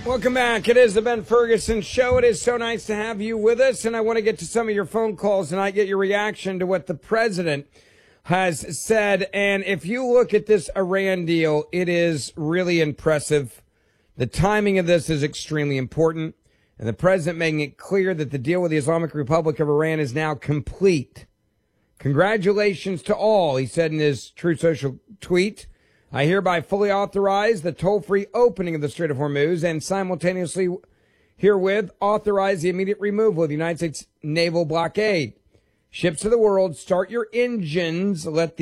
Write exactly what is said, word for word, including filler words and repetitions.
Welcome back. It is the Ben Ferguson Show. It is so nice to have you with us, and I want to get to some of your phone calls, and I get your reaction to what the president has said. And if you look at this Iran deal, it is really impressive. The timing of this is extremely important, and the president making it clear that the deal with the Islamic Republic of Iran is now complete. Congratulations to all, he said in his Truth Social tweet. I hereby fully authorize the toll-free opening of the Strait of Hormuz and simultaneously herewith authorize the immediate removal of the United States naval blockade. Ships of the world, start your engines. Let the